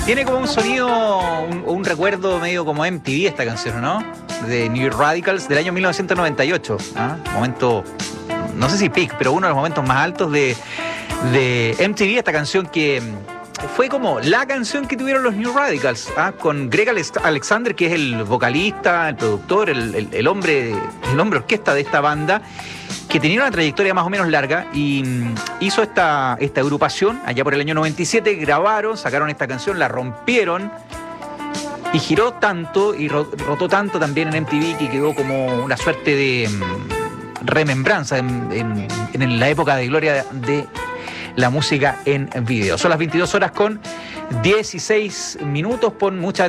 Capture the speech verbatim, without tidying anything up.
Tiene como un sonido, un, un recuerdo medio como M T V esta canción, ¿no? De New Radicals del año mil novecientos noventa y ocho. ¿Ah? Momento, no sé si peak, pero uno de los momentos más altos de, de M T V. Esta canción que fue como la canción que tuvieron los New Radicals, ¿ah? Con Greg Alexander, que es el vocalista, el productor, el, el, el hombre, el hombre orquesta de esta banda, que tenía una trayectoria más o menos larga y hizo esta, esta agrupación allá por el año noventa y siete, grabaron, sacaron esta canción, la rompieron y giró tanto y rotó tanto también en M T V que quedó como una suerte de remembranza en, en, en la época de gloria de la música en video. Son las veintidós horas con dieciséis minutos, pon mucha